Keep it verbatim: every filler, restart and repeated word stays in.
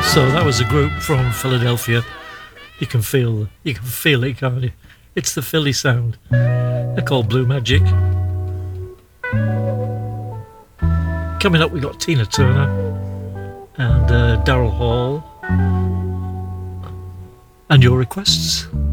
So that was a group from Philadelphia. You can feel, you can feel it, can't you? It's the Philly sound. They're called Blue Magic. Coming up, we got Tina Turner and uh, Daryl Hall, and your requests.